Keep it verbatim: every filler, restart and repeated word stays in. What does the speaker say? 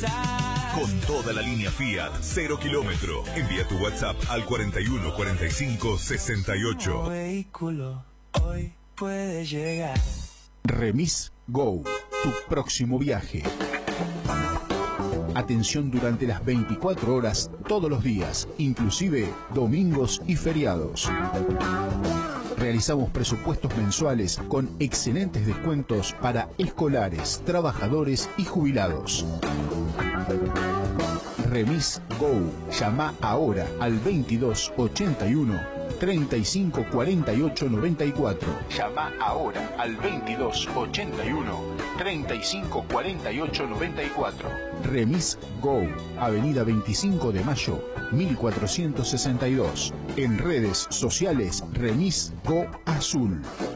pasar. Con toda la línea Fiat, cero kilómetro. Envía tu WhatsApp al cuarenta y uno cuarenta y cinco sesenta y ocho. Un vehículo hoy puede llegar. Remis Go, tu próximo viaje. Atención durante las veinticuatro horas, todos los días, inclusive domingos y feriados. Realizamos presupuestos mensuales con excelentes descuentos para escolares, trabajadores y jubilados. Remis Go. Llama ahora al veintidós ochenta y uno treinta y cinco cuarenta y ocho noventa y cuatro. Llama ahora al veintidós ochenta y uno treinta y cinco cuarenta y ocho noventa y cuatro. Remis Go. Avenida veinticinco de mayo, mil cuatrocientos sesenta y dos. En redes sociales, Remis Go Azul.